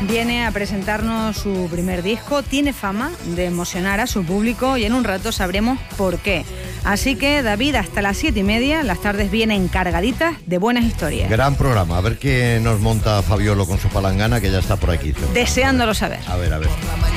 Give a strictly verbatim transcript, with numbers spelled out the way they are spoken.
viene a presentarnos su primer disco. Tiene fama de emocionar a su público y en un rato sabremos por qué. Así que, David, hasta las siete y media, las tardes vienen cargaditas de buenas historias. Gran programa. A ver qué nos monta Fabiolo con su palangana, que ya está por aquí. Deseándolo saber. A ver, a ver.